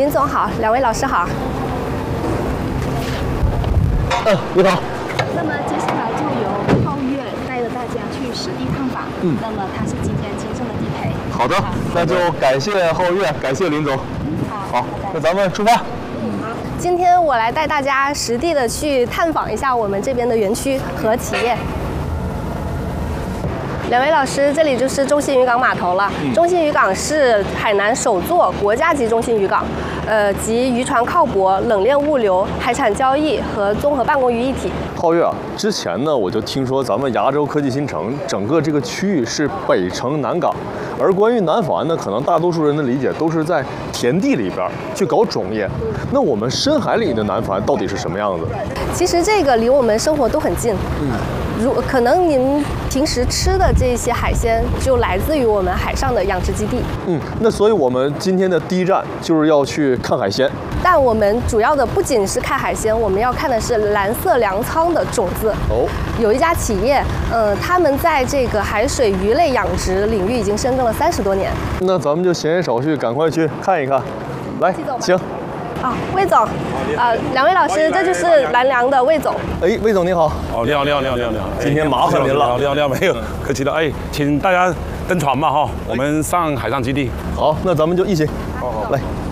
林总好，两位老师好。 你好。 那么接下来就由皓月带着大家去实地探访。那么他是今天今生的地陪。 好的，那就感谢皓月，感谢林总。好，那咱们出发。 今天我来带大家实地的去探访一下我们这边的园区和企业。两位老师，这里就是中信渔港码头了。中信渔港是海南首座国家级中心渔港，集渔船靠泊、冷链物流、海产交易和综合办公于一体。 皓月啊，之前呢我就听说咱们牙州科技新城整个这个区域是北城南港，而关于南法案呢，可能大多数人的理解都是在田地里边去搞种业。那我们深海里的南法案到底是什么样子？ 其实这个离我们生活都很近。可能您平时吃的这些海鲜就来自于我们海上的养殖基地。 那所以我们今天的第一站就是要去看海鲜。 但我们主要的不仅是看海鲜，我们要看的是蓝色粮仓的种子。有一家企业，他们在这个海水鱼类养殖领域已经深耕了30多年。 那咱们就闲言少叙，赶快去看一看。来，请。 魏总，两位老师，这就是蓝粮的魏总。 魏总你好。 你好。 今天麻烦您了。 你好，没有客气的。请大家登船吧哈，我们上海上基地。 好，那咱们就一起。 好。 来。